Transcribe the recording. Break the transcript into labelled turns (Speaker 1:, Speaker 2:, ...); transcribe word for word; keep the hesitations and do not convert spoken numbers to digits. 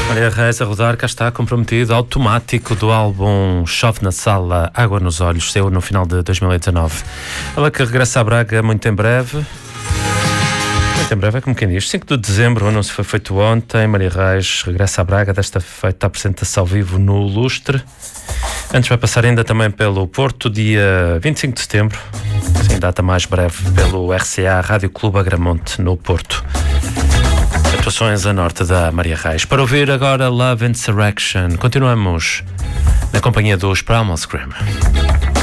Speaker 1: Maria Reis a rodar, cá está, comprometido, automático do álbum Chove na Sala, Água nos Olhos, saiu no final de dois mil e dezanove. Ela que regressa a Braga muito em breve. Muito em breve, é como quem diz, cinco de dezembro, o anúncio foi feito ontem. Maria Reis regressa a Braga, desta feita apresenta-se ao vivo no Lustre. Antes vai passar ainda também pelo Porto, dia vinte e cinco de setembro, sem data mais breve, pelo R C A Rádio Clube Agramonte, no Porto. Atuações a norte da Maria Reis. Para ouvir agora Love Insurrection, continuamos na companhia dos Primal Scream.